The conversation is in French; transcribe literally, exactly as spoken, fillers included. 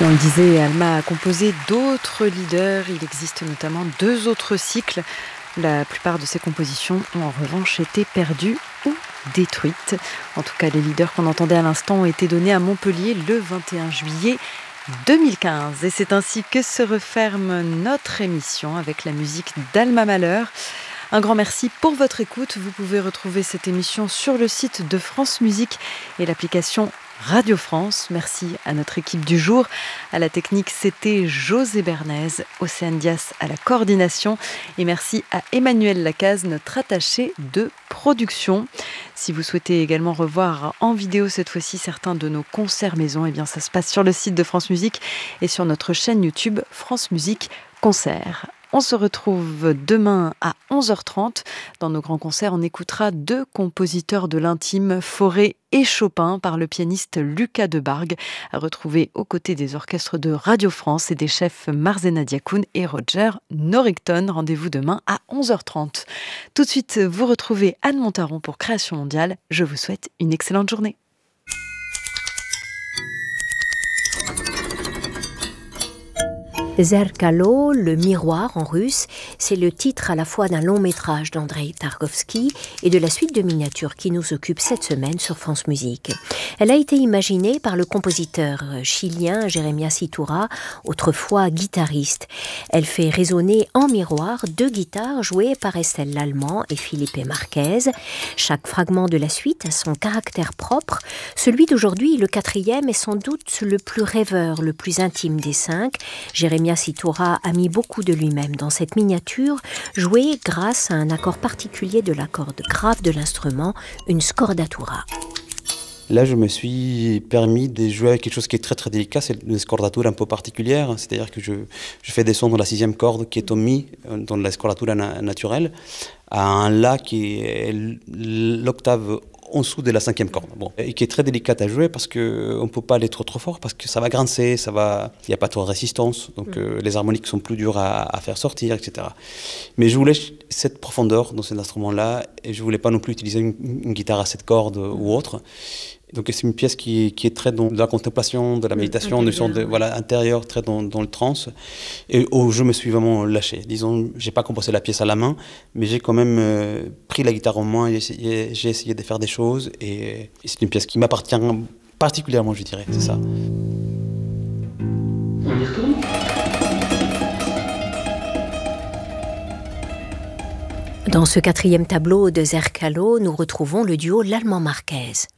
On le disait, Alma a composé d'autres leaders. Il existe notamment deux autres cycles. La plupart de ses compositions ont en revanche été perdues ou détruites. En tout cas, les leaders qu'on entendait à l'instant ont été donnés à Montpellier le vingt et un juillet deux mille quinze. Et c'est ainsi que se referme notre émission avec la musique d'Alma Mahler. Un grand merci pour votre écoute. Vous pouvez retrouver cette émission sur le site de France Musique et l'application Radio France. Merci à notre équipe du jour. À la technique, c'était José Bernays, Océane Dias à la coordination. Et merci à Emmanuel Lacaze, notre attaché de production. Si vous souhaitez également revoir en vidéo cette fois-ci certains de nos concerts maison, eh bien ça se passe sur le site de France Musique et sur notre chaîne YouTube France Musique Concert. On se retrouve demain à onze heures trente. Dans nos grands concerts, on écoutera deux compositeurs de l'intime, Fauré et Chopin, par le pianiste Lucas Debargue, à retrouver aux côtés des orchestres de Radio France et des chefs Marzena Diakoun et Roger Norrington. Rendez-vous demain à onze heures trente. Tout de suite, vous retrouvez Anne Montaron pour Création Mondiale. Je vous souhaite une excellente journée. Zerkalo, le miroir en russe, c'est le titre à la fois d'un long métrage d'Andrei Tarkovsky et de la suite de miniatures qui nous occupe cette semaine sur France Musique. Elle a été imaginée par le compositeur chilien Jeremias Iturra, autrefois guitariste. Elle fait résonner en miroir deux guitares jouées par Estelle Lallemand et Felipe Marquez. Chaque fragment de la suite a son caractère propre. Celui d'aujourd'hui, le quatrième, est sans doute le plus rêveur, le plus intime des cinq. Jeremias Iturra a mis beaucoup de lui-même dans cette miniature, jouée grâce à un accord particulier de la corde grave de l'instrument, une scordatura. Là, je me suis permis de jouer avec quelque chose qui est très très délicat, c'est une scordatura un peu particulière, c'est-à-dire que je, je fais descendre la sixième corde qui est au mi, dans la scordatura na- naturelle, à un la qui est l'octave en dessous de la cinquième corde, bon, et qui est très délicate à jouer parce qu'on ne peut pas aller trop trop fort parce que ça va grincer, ça va, il n'y a pas trop de résistance, donc mmh. euh, les harmoniques sont plus dures à, à faire sortir, et cetera. Mais je voulais cette profondeur dans cet instrument-là et je ne voulais pas non plus utiliser une, une guitare à sept cordes ou autre. Donc c'est une pièce qui, qui est très dans de la contemplation, de la méditation, de sorte de voilà intérieure, très dans, dans le trance, et où je me suis vraiment lâché. Disons, j'ai pas composé la pièce à la main, mais j'ai quand même euh, pris la guitare en main, et j'ai essayé, j'ai essayé de faire des choses, et, et c'est une pièce qui m'appartient particulièrement, je dirais, c'est ça. On y retourne ? Dans ce quatrième tableau de Zerkalo, nous retrouvons le duo Lallemand-Marquez.